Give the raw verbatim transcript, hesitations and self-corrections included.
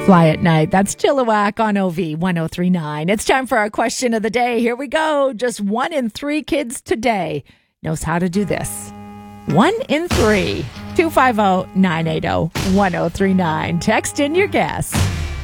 Fly at Night. That's Chilliwack on O V one oh three point nine. It's time for our question of the day. Here we go. Just one in three kids today knows how to do this. One in three. two five zero, nine eight zero, one zero three nine. Text in your guess.